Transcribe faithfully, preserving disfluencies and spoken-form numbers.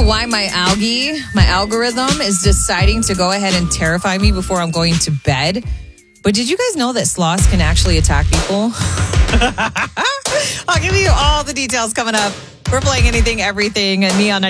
why my algae, my algorithm is deciding to go ahead and terrify me before I'm going to bed. But did you guys know that sloths can actually attack people? I'll give you all the details coming up. We're playing Anything, Everything, and Neon